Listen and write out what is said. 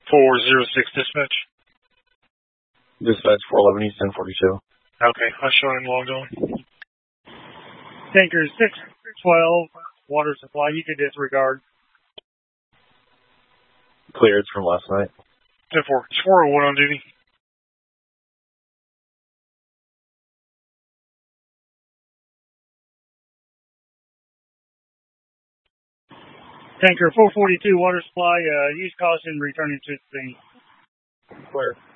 406 dispatch. Dispatch 411 East 1042. Okay, I'll show him logged on. Tanker 612, water supply, you can disregard. Cleared from last night. 10-4. It's 401 on duty. Tanker 442, water supply, use caution, returning to the scene. Clear.